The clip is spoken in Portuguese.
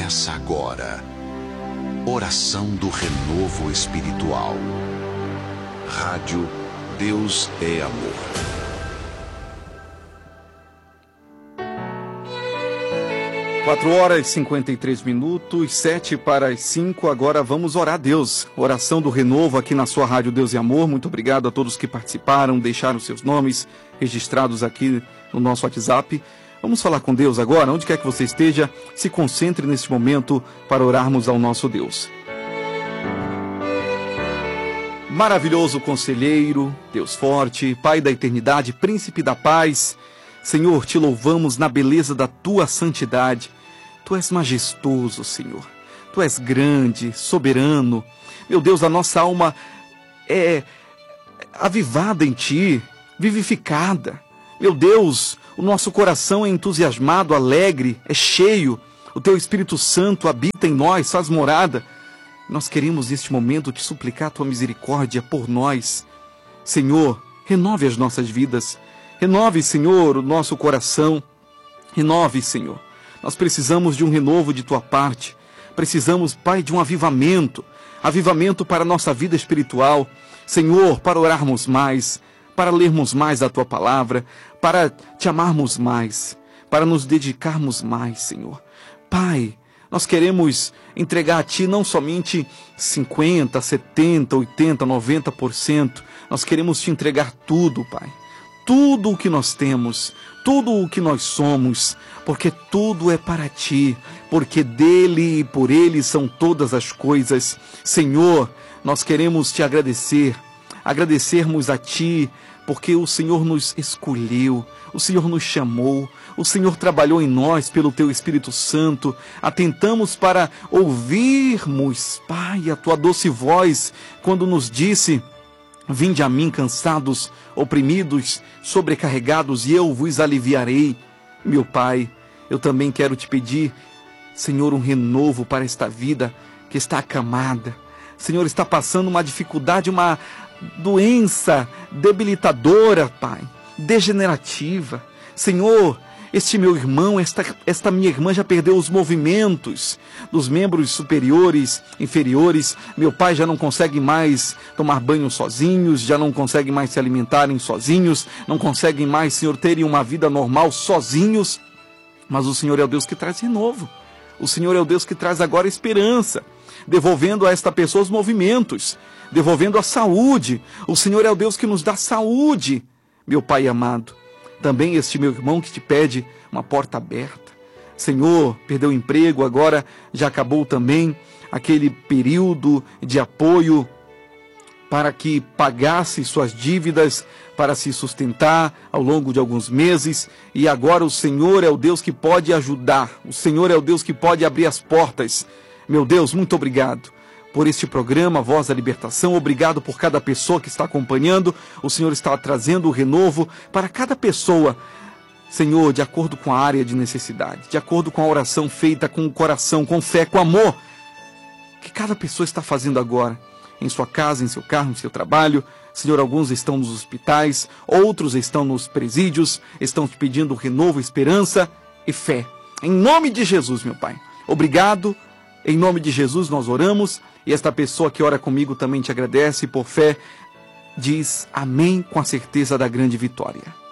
Começa agora. Oração do Renovo Espiritual. Rádio Deus é Amor. Quatro horas e 53 minutos, 4:55. Agora vamos orar a Deus. Oração do Renovo aqui na sua Rádio Deus e Amor. Muito obrigado a todos que participaram, deixaram seus nomes registrados aqui no nosso WhatsApp. Vamos falar com Deus agora, onde quer que você esteja, se concentre neste momento para orarmos ao nosso Deus. Maravilhoso conselheiro, Deus forte, Pai da eternidade, príncipe da paz, Senhor, te louvamos na beleza da tua santidade. Tu és majestoso, Senhor. Tu és grande, soberano. Meu Deus, a nossa alma é avivada em ti, vivificada. Meu Deus, o nosso coração é entusiasmado, alegre, é cheio. O teu Espírito Santo habita em nós, faz morada. Nós queremos neste momento te suplicar a tua misericórdia por nós. Senhor, renove as nossas vidas. Renove, Senhor, o nosso coração. Renove, Senhor. Nós precisamos de um renovo de tua parte. Precisamos, Pai, de um avivamento. Avivamento para a nossa vida espiritual. Senhor, para orarmos mais, para lermos mais a tua palavra, para te amarmos mais, para nos dedicarmos mais, Senhor. Pai, nós queremos entregar a ti não somente 50%, 70%, 80%, 90%. Nós queremos te entregar tudo, Pai. Tudo o que nós temos, tudo o que nós somos, porque tudo é para ti, porque dele e por ele são todas as coisas. Senhor, nós queremos te agradecermos a ti, porque o Senhor nos escolheu, o Senhor nos chamou, o Senhor trabalhou em nós pelo teu Espírito Santo. Atentamos para ouvirmos, Pai, a tua doce voz, quando nos disse: vinde a mim cansados, oprimidos, sobrecarregados, e eu vos aliviarei. Meu Pai, eu também quero te pedir, Senhor, um renovo para esta vida que está acamada. Senhor, está passando uma dificuldade, uma doença debilitadora, Pai, degenerativa. Senhor, este meu irmão, esta minha irmã já perdeu os movimentos dos membros superiores, inferiores. Meu pai já não consegue mais tomar banho sozinhos, já não consegue mais se alimentarem sozinhos, não conseguem mais, Senhor, terem uma vida normal sozinhos. Mas o Senhor é o Deus que traz renovo. O Senhor é o Deus que traz agora esperança, devolvendo a esta pessoa os movimentos, devolvendo a saúde. O Senhor é o Deus que nos dá saúde, meu Pai amado. Também este meu irmão que te pede uma porta aberta. Senhor, perdeu o emprego, agora já acabou também aquele período de apoio para que pagasse suas dívidas, para se sustentar ao longo de alguns meses. E agora o Senhor é o Deus que pode ajudar. O Senhor é o Deus que pode abrir as portas. Meu Deus, muito obrigado por este programa, Voz da Libertação. Obrigado por cada pessoa que está acompanhando. O Senhor está trazendo o renovo para cada pessoa, Senhor, de acordo com a área de necessidade, de acordo com a oração feita com o coração, com fé, com amor, que cada pessoa está fazendo agora, em sua casa, em seu carro, em seu trabalho. Senhor, alguns estão nos hospitais, outros estão nos presídios, estão te pedindo renovo, esperança e fé. Em nome de Jesus, meu Pai, obrigado. Em nome de Jesus nós oramos, e esta pessoa que ora comigo também te agradece, por fé diz amém com a certeza da grande vitória.